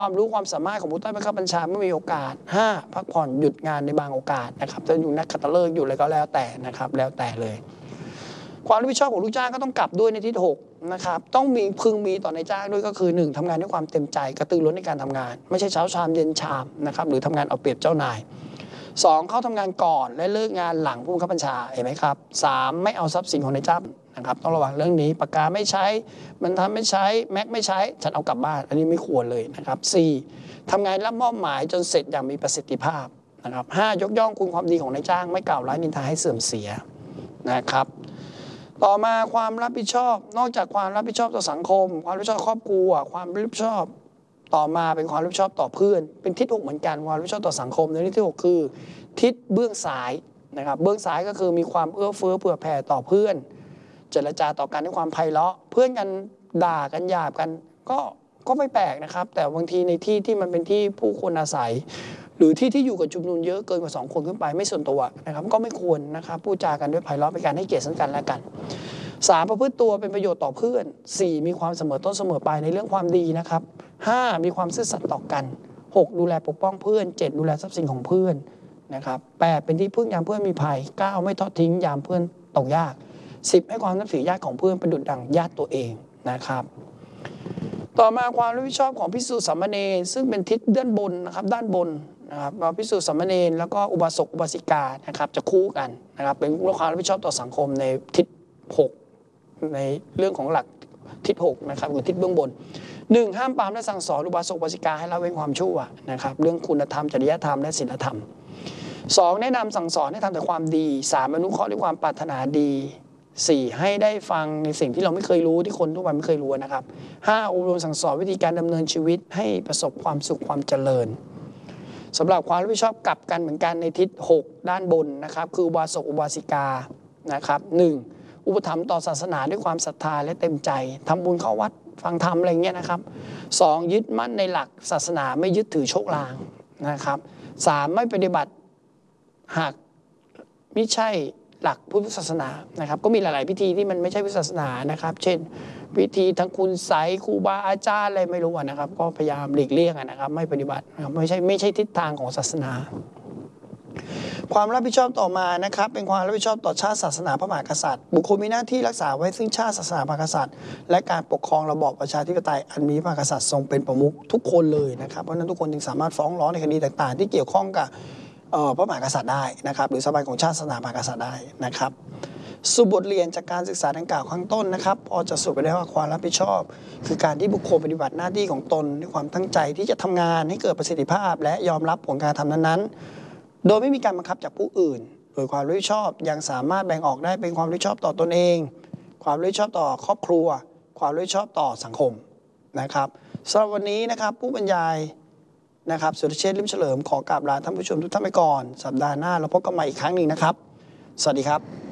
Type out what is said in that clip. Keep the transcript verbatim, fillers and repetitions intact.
ความรู้ความสามารถของผู้ใต้บังคับบัญชาเมื่อมีโอกาสห้าพักผ่อนหยุดงานในบางโอกาสนะครับจะอยู่นักขัตฤกษ์อยู่อะไรก็แล้วแต่นะครับแล้วแต่เลยความรับผิดชอบของลูกจ้างก็ต้องกลับด้วยในทิศหกนะครับต้องมีพึงมีต่อนายจ้างด้วยก็คือหนึ่งทำงานด้วยความเต็มใจกระตือรือร้นในการทำงานไม่ใช่เช้าชามเย็นชามนะครับหรือทำงานเอาเปรียบเจ้านายสองเข้าทำงานก่อนและเลิกงานหลังผู้บังคับบัญชาเห็นไหมครับสามไม่เอาทรัพย์สินของนายจ้างนะครับต้องระวังเรื่องนี้ปากกาไม่ใช้มันทำไม่ใช้แม็กไม่ใช้ฉันเอากลับบ้านอันนี้ไม่ควรเลยนะครับสี่ทำงานรับมอบหมายจนเสร็จอย่างมีประสิทธิภาพนะครับห้ายกย่องคุณความดีของนายจ้างไม่กล่าวร้ายนินทาให้เสื่อมเสียนะครับต่อมาความรับผิดชอบนอกจากความรับผิดชอบต่อสังคมความรับผิดชอบครอบครัวความรับผิดชอบต่อมาเป็นความรับผิดชอบต่อเพื่อนเป็นทิศหกเหมือนกันความรับผิดชอบต่อสังคมในทิศหกคือทิศเบื้องซ้ายนะครับเบื้องซ้ายก็คือมีความเอื้อเฟื้อเผื่อแผ่ต่อเพื่อนเจรจาต่อกันด้วยความไพเราะเพื่อนกันด่ากันหยาบกันก็ก็ไม่แปลกนะครับแต่บางทีในที่ที่มันเป็นที่ผู้คนอาศัยหรือที่ที่อยู่กับชุมนุมเยอะเกินกว่าสองคนขึ้นไปไม่ส่วนตัวนะครับก็ไม่ควรนะครับพูดจากันด้วยไพเราะเป็นการให้เกียรติซึ่งกันและกันสามประพฤติตัวเป็นประโยชน์ต่อเพื่อนสี่มีความเสมอต้นเสมอปลายในเรื่องความดีนะครับห้ามีความซื่อสัตย์ต่อกันหกดูแลปกป้องเพื่อนเจ็ดดูแลทรัพย์สินของเพื่อนนะครับแปดเป็นที่พึ่งยามเพื่อนมีภัยเก้าไม่ทอดทิ้งยามเพื่อนตกยากสิบให้ความนับถือญาติของเพื่อนเป็นดุจดั่งญาติตัวเองนะครับต่อมาความรับผิดชอบของภิกษุสามเณรซึ่งเป็นทิศด้านบนนะครับด้านบนนะครับภิกษุสามเณรแล้วก็อุบาสกอุบาสิกานะครับจะคู่กันนะครับเป็นความรับผิดชอบต่อสังคมในทิศหกในเรื่องของหลักทิศหกนะครับคือทิศเบื้องบนหนึ่งห้ามปรามและสั่งสอนอุบาสกอุบาสิกาให้ละเว้นความชั่วนะครับเรื่องคุณธรรมจริยธรรมและศีลธรรมสองแนะนำสั่งสอนให้ทำแต่ความดีสามอนุเคราะห์ด้วยความปรารถนาดีสี่ให้ได้ฟังในสิ่งที่เราไม่เคยรู้ที่คนทั่วไปไม่เคยรู้นะครับห้าอบรมสั่งสอนวิธีการดำเนินชีวิตให้ประสบความสุขความเจริญสำหรับความรับผิดชอบกลับกันเหมือนกันในทิศหกด้านบนนะครับคืออุบาสกอุบาสิกานะครับหนึ่งอุปถัมภ์ต่อศาสนาด้วยความศรัทธาและเต็มใจทำบุญเข้าวัดฟังธรรมอะไรเงี้ยนะครับสองยึดมั่นในหลักศาสนาไม่ยึดถือโชคลางนะครับสามไม่ปฏิบัติหากไม่ใช่หลักพุทธศาสนานะครับก็มีหลายๆพิธีที่มันไม่ใช่พุทธศาสนานะครับเช่นพิธีทั้งคุณไสยครูบาอาจารย์อะไรไม่รู้นะครับก็พยายามหลีกเลี่ยงนะครับไม่ปฏิบัตินะครับไม่ใช่ไม่ใช่ทิศทางของศาสนาความรับผิดชอบต่อมานะครับเป็นความรับผิดชอบต่อชาติศาสนาพระมหากษัตริย์บุคคลมีหน้าที่รักษาไว้ซึ่งชาติศาสนาพระมหากษัตริย์และการปกครองระบอบประชาธิปไตยอันมีพระมหากษัตริย์ทรงเป็นประมุขทุกคนเลยนะครับเพราะฉะนั้นทุกคนจึงสามารถฟ้องร้องในคดีต่างๆที่เกี่ยวข้องกับพระมหากษัตริย์ได้นะครับหรือสถาบันของชาติศาสนาพระมหากษัตริย์ได้นะครับสู่บทเรียนจากการศึกษาดังกล่าวข้างต้นนะครับพอจะสรุปไปได้ว่าความรับผิดชอบคือการที่บุคคลปฏิบัติหน้าที่ของตนด้วยความตั้งใจที่จะทำงานให้เกิดประสิทธิภาพและยอมรับผลการทำนั้นๆโดยไม่มีการบังคับจากผู้อื่นโดยความรับผิดชอบยังสามารถแบ่งออกได้เป็นความรับผิดชอบต่อตนเองความรับผิดชอบต่อครอบครัวความรับผิดชอบต่อสังคมนะครับสำหรับวันนี้นะครับผู้บรรยายนะครับสุรเชษฐ์ ลิมเฉลิมขอกราบลาท่านผู้ชมทุกท่านไปก่อนสัปดาห์หน้าเราพบกันใหม่อีกครั้งหนึ่งนะครับสวัสดีครับ